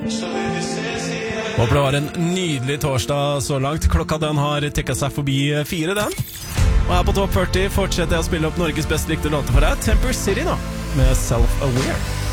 Håper det var en nydelig torsdag så langt. Klokka den har tikket seg forbi 4 den. Og her på Topp 40 fortsetter jeg å spille opp Norges best likte låter for deg. Temper City nå, med Self-Aware.